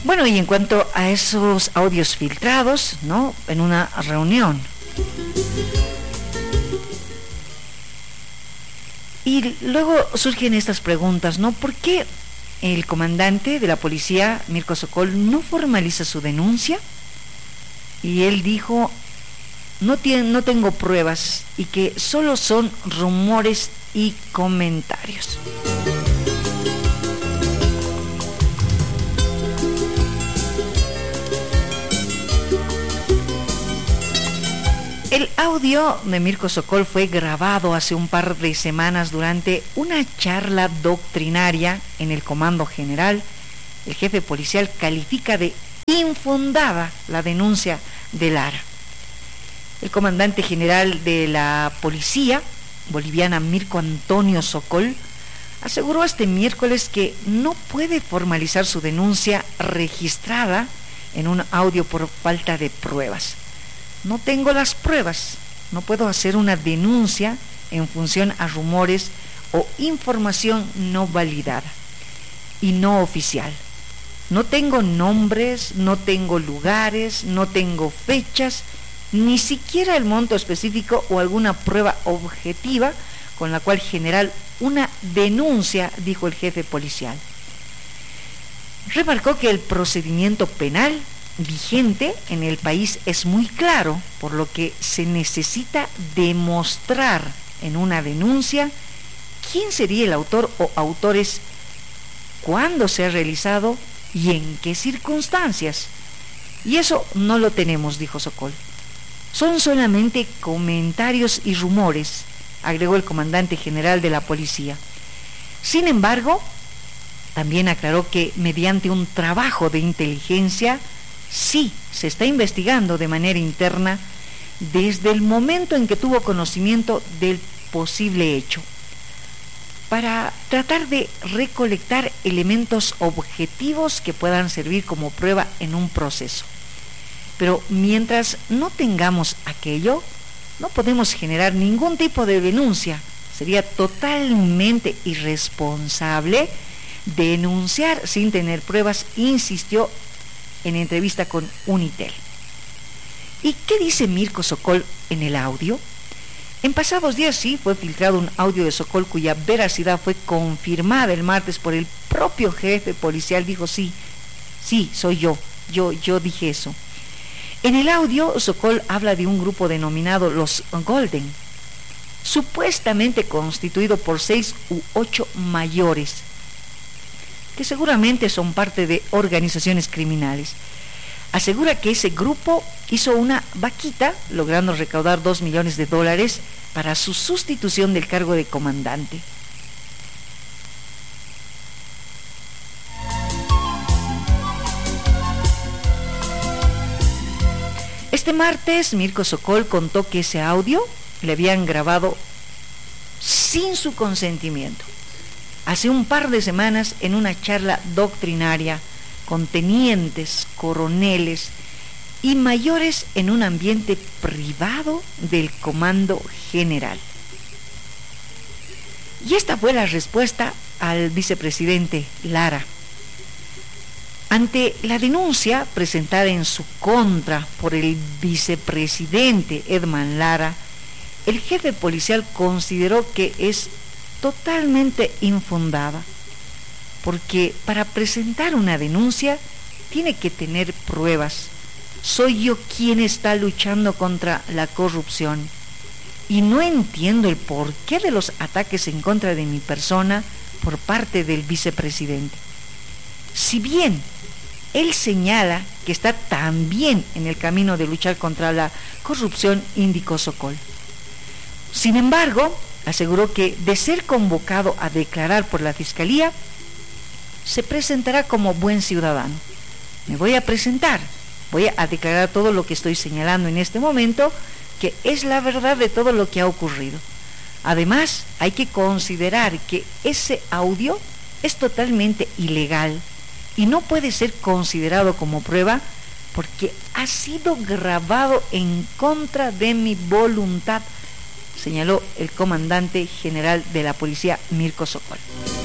Bueno, y en cuanto a esos audios filtrados, ¿no? En una reunión. Y luego surgen estas preguntas, ¿no? ¿Por qué el comandante de la policía, Mirko Sokol, no formaliza su denuncia? Y él dijo, no tengo pruebas y que solo son rumores y comentarios. El audio de Mirko Sokol fue grabado hace un par de semanas durante una charla doctrinaria en el Comando General. El jefe policial califica de infundada la denuncia de Lara. El comandante general de la policía boliviana, Mirko Antonio Sokol, aseguró este miércoles que no puede formalizar su denuncia registrada en un audio por falta de pruebas. No tengo las pruebas, no puedo hacer una denuncia en función a rumores o información no validada y no oficial. No tengo nombres, no tengo lugares, no tengo fechas, ni siquiera el monto específico o alguna prueba objetiva con la cual generar una denuncia, dijo el jefe policial. Remarcó que el procedimiento penal vigente en el país es muy claro, por lo que se necesita demostrar en una denuncia quién sería el autor o autores, cuándo se ha realizado y en qué circunstancias. Y eso no lo tenemos, dijo Sokol. Son solamente comentarios y rumores, agregó el comandante general de la policía. Sin embargo, también aclaró que mediante un trabajo de inteligencia sí se está investigando de manera interna desde el momento en que tuvo conocimiento del posible hecho, para tratar de recolectar elementos objetivos que puedan servir como prueba en un proceso. Pero mientras no tengamos aquello, no podemos generar ningún tipo de denuncia. Sería totalmente irresponsable denunciar sin tener pruebas, insistió en entrevista con Unitel. ¿Y qué dice Mirko Sokol en el audio? En pasados días sí fue filtrado un audio de Sokol cuya veracidad fue confirmada el martes por el propio jefe policial. Dijo, sí, soy yo dije eso. En el audio Sokol habla de un grupo denominado los Golden, supuestamente constituido por 6 u 8 mayores, que seguramente son parte de organizaciones criminales. Asegura que ese grupo hizo una vaquita, logrando recaudar $2 millones para su sustitución del cargo de comandante. Este martes, Mirko Sokol contó que ese audio le habían grabado sin su consentimiento hace un par de semanas en una charla doctrinaria con tenientes, coroneles y mayores en un ambiente privado del Comando General. Y esta fue la respuesta al vicepresidente Lara. Ante la denuncia presentada en su contra por el vicepresidente Edman Lara, el jefe policial consideró que es totalmente infundada, porque para presentar una denuncia tiene que tener pruebas. Soy yo quien está luchando contra la corrupción y no entiendo el porqué de los ataques en contra de mi persona por parte del vicepresidente. Si bien él señala que está también en el camino de luchar contra la corrupción, indicó Sokol. Sin embargo, aseguró que de ser convocado a declarar por la Fiscalía, se presentará como buen ciudadano. Me voy a presentar, voy a declarar todo lo que estoy señalando en este momento, que es la verdad de todo lo que ha ocurrido. Además, hay que considerar que ese audio es totalmente ilegal y no puede ser considerado como prueba porque ha sido grabado en contra de mi voluntad, señaló el comandante general de la policía, Mirko Sokol.